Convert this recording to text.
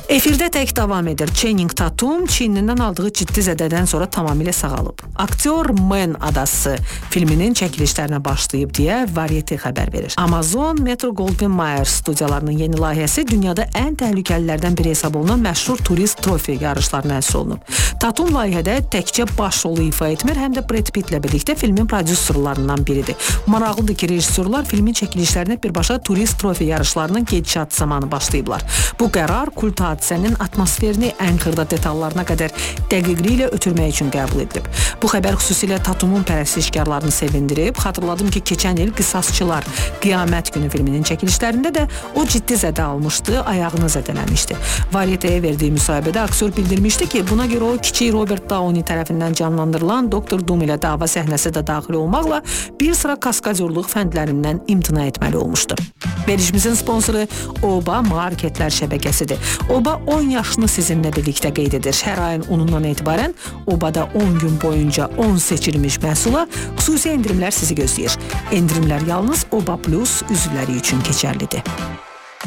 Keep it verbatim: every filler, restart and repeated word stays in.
Efirdə tək davam edir. Channing Tatum çiynindən aldığı ciddi zədədən sonra tamamilə sağalıb. Aktyor Man adası filminin çəkilişlərinə başlayıb deyə Variety xəbər verir. Amazon, Metro-Goldwyn-Mayer studiyalarının yeni layihəsi dünyada ən təhlükəlilərdən biri hesab olunan məşhur turist trofi yarışlarına həsr olunub. Tatum layihədə təkcə baş rolu ifa etmir, həm də Brad Pittlə birlikdə filmin prodüserlarından biridir. Maraqlıdır ki, rejissorlar filmin çəkilişlərinə birbaşa turist trofi yarışlarının gedişatı zamanı başlayıblar. Bu qərar kult hadisənin atmosferini ən xırda detallarına qədər dəqiqliklə ötürmək üçün qəbul edilib. Bu xəbər xüsusilə Tatumun pərəstişkarlarını sevindirib. Xatırladım ki, keçən il Qisasçılar Qiyamət günü filminin çəkilişlərində də o ciddi zədə almışdı, ayağını zədələmişdi. Varietəyə verdiyi müsahibədə aktyor bildirmişdi ki, buna görə o kiçik Robert Downey tərəfindən canlandırılan Doktor Doom ilə dava səhnəsi də daxil olmaqla bir sıra kaskadyorluq fəndlərindən imtina etməli olmuşdu. Verişimizin sponsoru Oba Marketlər şəbəkəsidir. Oba on yaşını sizinlə birlikdə qeyd edir. Hər ayın onundan etibarən Obada on gün boyunca on seçilmiş məhsula xüsusi endirimlər sizi gözləyir. Endirimlər yalnız Oba Plus üzvləri üçün keçərlidir.